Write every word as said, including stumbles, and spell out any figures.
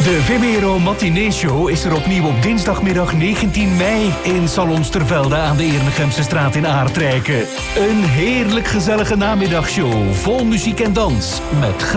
De VMero Matinee Show is er opnieuw op dinsdagmiddag negentien mei in Salons Tervelde aan de Ernegemse straat in Aardrijken. Een heerlijk gezellige namiddagshow vol muziek en dans met